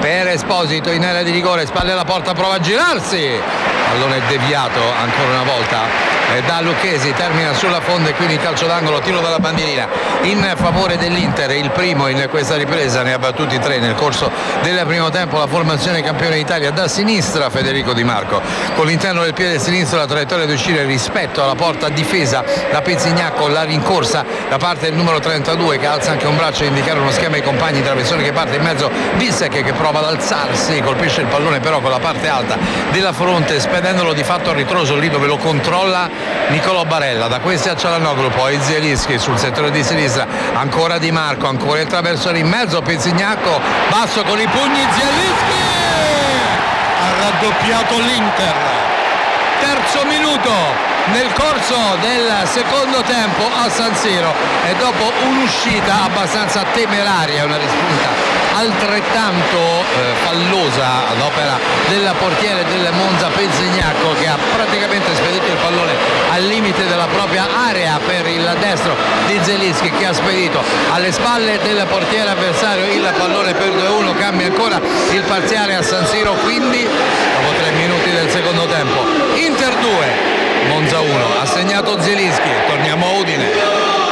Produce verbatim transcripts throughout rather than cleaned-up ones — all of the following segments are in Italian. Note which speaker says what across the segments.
Speaker 1: per Esposito in area di rigore, spalle alla porta, prova a girarsi, pallone deviato ancora una volta da Lucchesi, termina sulla fonda e quindi calcio d'angolo, tiro dalla bandierina in favore dell'Inter, il primo in questa ripresa, ne ha battuti tre nel corso del primo tempo la formazione campione d'Italia. Da sinistra Federico Di Marco, con l'interno del piede sinistro la traiettoria di uscire rispetto alla porta difesa da Pizzignacco, la rincorsa da parte del numero trentadue che alza anche un braccio a indicare uno schema ai compagni, traversone che parte in mezzo, Bissek che prova ad alzarsi, colpisce il pallone però con la parte alta della fronte, spedendolo di fatto a ritroso lì dove lo controlla Nicolò Barella. Da questi a Cialanoglu, poi Zielinski sul settore di sinistra, ancora Di Marco, ancora il traversone in mezzo, Pizzignacco basso con i pugni, Zielinski ha raddoppiato l'Inter. Terzo minuto nel corso del secondo tempo a San Siro e dopo un'uscita abbastanza temeraria, una rispunta altrettanto eh, fallosa ad opera del portiere del Monza Pizzignacco, che ha praticamente spedito il pallone al limite della propria area per il destro di Zielinski, che ha spedito alle spalle del portiere avversario il pallone per due a uno. Cambia ancora il parziale a San Siro, quindi dopo tre minuti del secondo tempo Inter due, Monza uno, ha segnato Zielinski. Torniamo a Udine.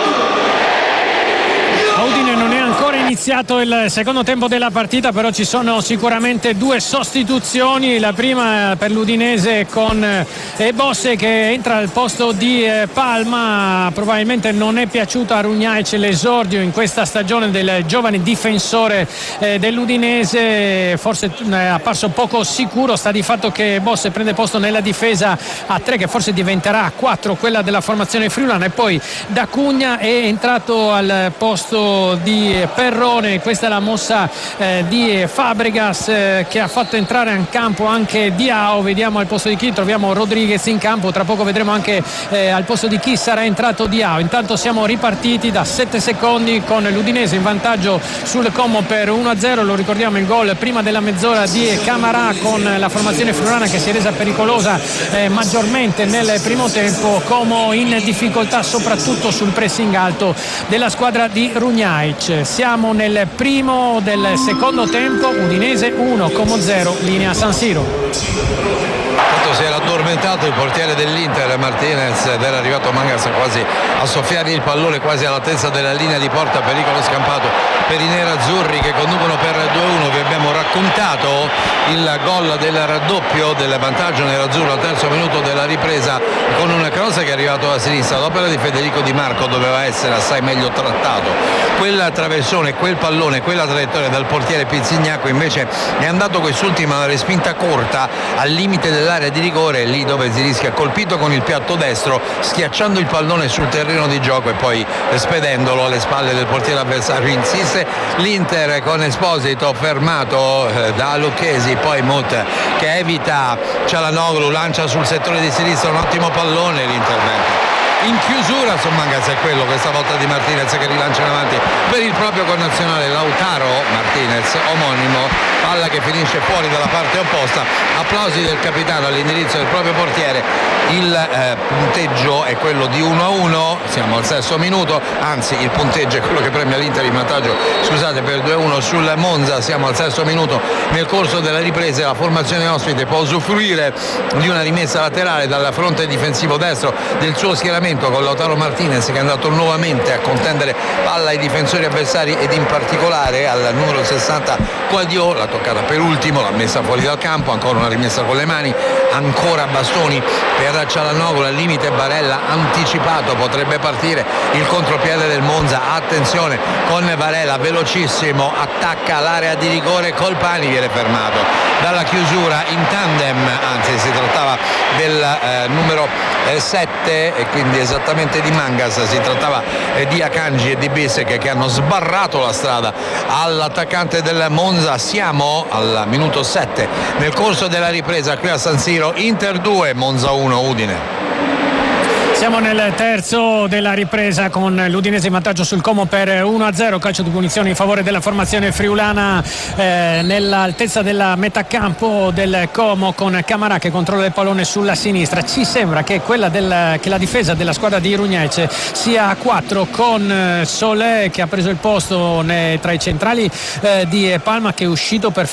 Speaker 2: Udine non è ancora iniziato il secondo tempo della partita, però ci sono sicuramente due sostituzioni. La prima per l'Udinese con Bosse che entra al posto di Palma. Probabilmente non è piaciuto a Rugnaic l'esordio in questa stagione del giovane difensore dell'Udinese, forse è apparso poco sicuro. Sta di fatto che Bosse prende posto nella difesa a tre, che forse diventerà a quattro quella della formazione friulana, e poi D'Acugna è entrato al posto di Perrone. Questa è la mossa eh, di Fabregas eh, che ha fatto entrare in campo anche Diao. Vediamo al posto di chi troviamo Rodriguez in campo, tra poco vedremo anche eh, al posto di chi sarà entrato Diao. Intanto siamo ripartiti da sette secondi con l'Udinese in vantaggio sul Como per uno a zero. Lo ricordiamo, il gol prima della mezz'ora di Camarà con la formazione friulana che si è resa pericolosa eh, maggiormente nel primo tempo. Como in difficoltà soprattutto sul pressing alto della squadra di Rugnaic. Siamo nel primo del secondo tempo, Udinese uno, Como zero, linea San Siro.
Speaker 1: Tanto si era addormentato il portiere dell'Inter Martinez ed era arrivato Mangas quasi a soffiargli il pallone quasi all'altezza della linea di porta, pericolo scampato per i nerazzurri che conducono per due a uno. Vi abbiamo raccontato il gol del raddoppio del vantaggio nerazzurro al terzo minuto della ripresa con un cross che è arrivato a sinistra. L'opera di Federico Di Marco doveva essere assai meglio trattato. Quel traversone, quel pallone, quella traiettoria dal portiere Pizzignacco invece è andato quest'ultima una respinta corta al limite dell'area di rigore, lì dove Zielinski ha colpito con il piatto destro, schiacciando il pallone sul terreno di gioco e poi spedendolo alle spalle del portiere avversario. Insiste l'Inter con Esposito fermato eh, da Lucchesi, poi Mut che evita Cialanoglu, lancia sul settore di sinistra un ottimo pallone, l'intervento in chiusura su Mangas è quello questa volta di Martinez che rilancia in avanti per il proprio connazionale Lautaro Martinez, omonimo, palla che finisce fuori dalla parte opposta. Applausi del capitano all'indirizzo del proprio portiere. Il eh, punteggio è quello di uno a uno, siamo al sesto minuto, anzi il punteggio è quello che premia l'Inter in vantaggio, scusate, per due a uno sul Monza. Siamo al sesto minuto. Nel corso della ripresa la formazione ospite può usufruire di una rimessa laterale dal fronte difensivo destro del suo schieramento, con Lautaro Martinez che è andato nuovamente a contendere palla ai difensori avversari ed in particolare al numero sessanta Quadio. L'ha toccata per ultimo, l'ha messa fuori dal campo, ancora una rimessa con le mani, ancora bastoni per Cialanoglu, al limite Barella anticipato, potrebbe partire il contropiede del Monza. Attenzione con Barella, velocissimo, attacca l'area di rigore, Colpani viene fermato dalla chiusura in tandem, anzi si trattava del eh, numero eh, sette e quindi esattamente di Mangas, si trattava eh, di Akanji e di Bissek che hanno sbarrato la strada all'attaccante del Monza. Siamo al minuto sette nel corso della ripresa qui a San Siro, Inter due, Monza uno, Udine.
Speaker 2: Siamo nel terzo della ripresa con l'Udinese in vantaggio sul Como per uno a zero, calcio di punizione in favore della formazione friulana eh, nell'altezza della metà campo del Como, con Camarà che controlla il pallone sulla sinistra. Ci sembra che quella del, che la difesa della squadra di Rugnaic sia a quattro, con Solé che ha preso il posto nei, tra i centrali eh, di Palma, che è uscito per